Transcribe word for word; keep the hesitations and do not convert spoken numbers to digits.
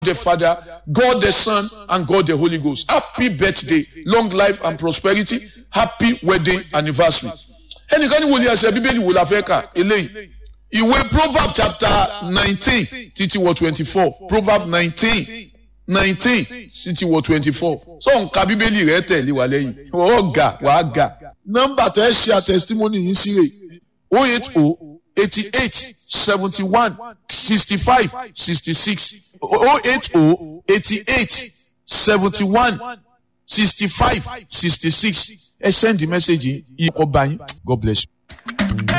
the Father, God the Son, and God the Holy Ghost. Happy birthday, long life and prosperity. Happy wedding anniversary. Ẹnìkan ní wòlíì àṣẹ Bíbélì wò la fẹ́ kà eléyìí. Ìwé Proverbs chapter nineteen títí wọ twenty-four. Proverbs nineteen nineteen títí wọ twenty-four. So nǹka Bíbélì rẹ̀ tẹ̀lé wa lẹ́yìn. Wọ́n gà wàá gà. Nọ́mbà tẹ́ ṣe a testimony yìí sí rè. oh eight oh eighty-eight seventy-one sixty-five sixty-six. oh eight oh eighty-eight seventy-one sixty-five sixty-six. Ẹ send the message yìí. God bless you.